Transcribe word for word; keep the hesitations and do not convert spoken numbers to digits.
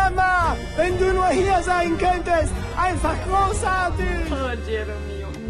Mama, wenn du nur hier sein könntest. Einfach großartig. Oh, Jeremy,